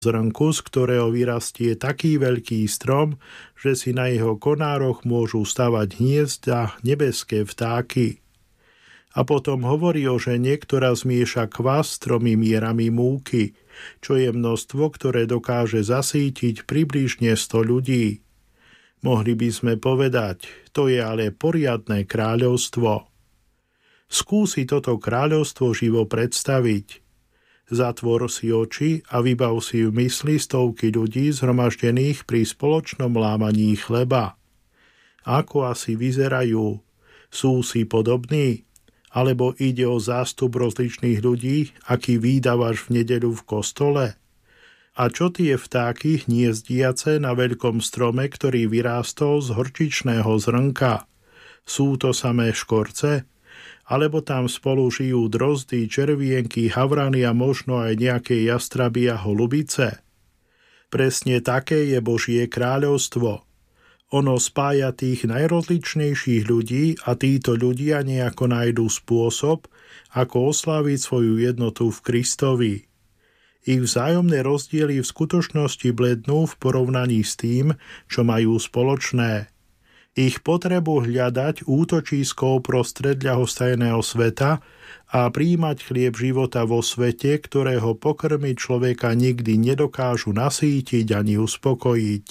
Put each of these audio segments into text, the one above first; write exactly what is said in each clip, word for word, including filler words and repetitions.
zrnku, z ktorého vyrastie taký veľký strom, že si na jeho konároch môžu stavať hniezda nebeské vtáky. A potom hovorí o žene, ktorá zmieša kvas s tromi mierami múky, čo je množstvo, ktoré dokáže zasítiť približne sto ľudí. Mohli by sme povedať, to je ale poriadne kráľovstvo. Skúsi toto kráľovstvo živo predstaviť. Zatvor si oči a vybav si v mysli stovky ľudí zhromaždených pri spoločnom lámaní chleba. Ako asi vyzerajú? Sú si podobní? Alebo ide o zástup rozličných ľudí, aký vídavaš v nedeľu v kostole? A čo tie vtáky hniezdiace na veľkom strome, ktorý vyrástol z horčičného zrnka? Sú to samé škorce? Alebo tam spolu žijú drozdy, červienky, havrany a možno aj nejaké jastraby a holubice? Presne také je Božie kráľovstvo. Ono spája tých najrozličnejších ľudí a títo ľudia nejako nájdú spôsob, ako osláviť svoju jednotu v Kristovi. Ich vzájomné rozdiely v skutočnosti blednú v porovnaní s tým, čo majú spoločné. Ich potrebu hľadať útočísko prostred ľahostajného sveta a prijímať chlieb života vo svete, ktorého pokrmy človeka nikdy nedokážu nasýtiť ani uspokojiť.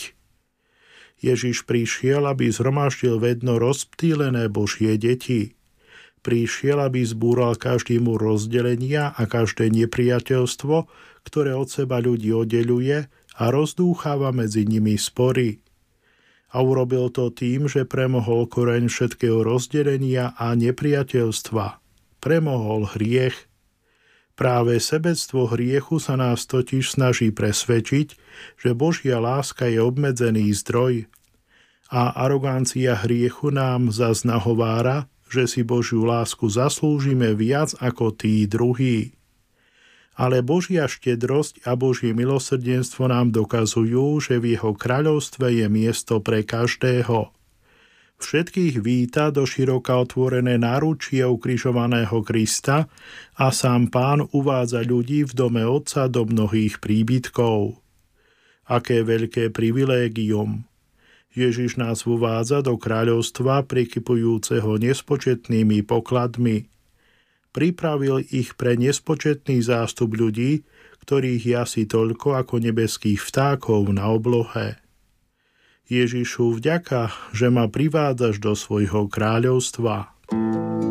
Ježiš prišiel, aby zhromaždil vedno rozptýlené Božie deti. Prišiel, aby zbúral každému rozdelenia a každé nepriateľstvo, ktoré od seba ľudí oddeľuje a rozdúcháva medzi nimi spory. A urobil to tým, že premohol koreň všetkého rozdelenia a nepriateľstva. Premohol hriech. Práve sebectvo hriechu sa nás totiž snaží presvedčiť, že Božia láska je obmedzený zdroj. A arogancia hriechu nám zas nahovára, že si Božiu lásku zaslúžime viac ako tí druhí. Ale Božia štedrosť a Božie milosrdenstvo nám dokazujú, že v jeho kráľovstve je miesto pre každého. Všetkých víta do široka otvorené náručie ukrižovaného Krista a sám Pán uvádza ľudí v dome Otca do mnohých príbytkov. Aké veľké privilégium! Ježiš nás uvádza do kráľovstva prikypujúceho nespočetnými pokladmi. Pripravil ich pre nespočetný zástup ľudí, ktorých je asi toľko ako nebeských vtákov na oblohe. Ježišu, vďaka, že ma privádzaš do svojho kráľovstva.